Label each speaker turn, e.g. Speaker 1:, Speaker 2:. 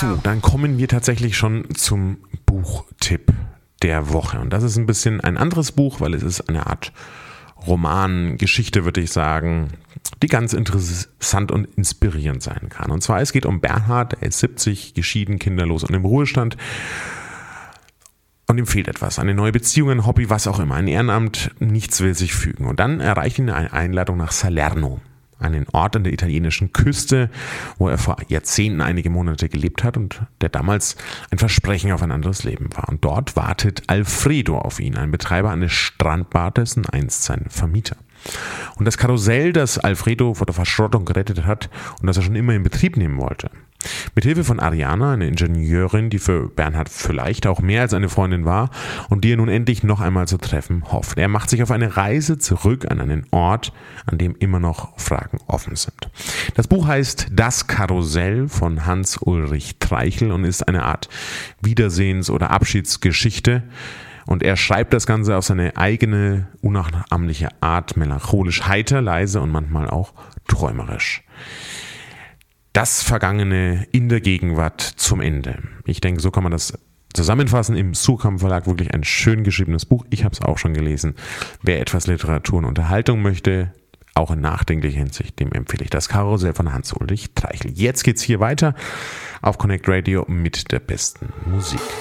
Speaker 1: So, dann kommen wir tatsächlich schon zum Buchtipp der Woche. Und das ist ein bisschen ein anderes Buch, weil es ist eine Art Roman, Geschichte, würde ich sagen, die ganz interessant und inspirierend sein kann. Und zwar, es geht um Bernhard, er ist 70, geschieden, kinderlos und im Ruhestand. Und ihm fehlt etwas, eine neue Beziehung, ein Hobby, was auch immer, ein Ehrenamt, nichts will sich fügen. Und dann erreicht ihn eine Einladung nach Salerno, einen Ort an der italienischen Küste, wo er vor Jahrzehnten einige Monate gelebt hat und der damals ein Versprechen auf ein anderes Leben war. Und dort wartet Alfredo auf ihn, ein Betreiber eines Strandbades und einst sein Vermieter. Und das Karussell, das Alfredo vor der Verschrottung gerettet hat und das er schon immer in Betrieb nehmen wollte. Mit Hilfe von Ariana, eine Ingenieurin, die für Bernhard vielleicht auch mehr als eine Freundin war und die er nun endlich noch einmal zu treffen hofft. Er macht sich auf eine Reise zurück an einen Ort, an dem immer noch Fragen offen sind. Das Buch heißt Das Karussell von Hans-Ulrich Treichel und ist eine Art Wiedersehens- oder Abschiedsgeschichte. Und er schreibt das Ganze auf seine eigene, unnachahmliche Art, melancholisch heiter, leise und manchmal auch träumerisch. Das Vergangene in der Gegenwart zum Ende. Ich denke, so kann man das zusammenfassen. Im Surkamp Verlag wirklich ein schön geschriebenes Buch. Ich habe es auch schon gelesen. Wer etwas Literatur und Unterhaltung möchte, auch in nachdenklicher Hinsicht, dem empfehle ich Das Karussell von Hans-Ulrich Treichel. Jetzt geht's hier weiter auf Connect Radio mit der besten Musik.